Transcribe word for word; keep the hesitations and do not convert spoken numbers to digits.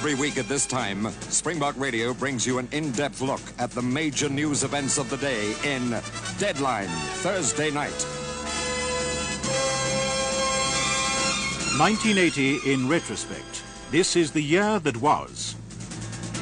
Every week at this time, Springbok Radio brings you an in-depth look at the major news events of the day in Deadline, Thursday night. nineteen eighty in retrospect. This is the year that was.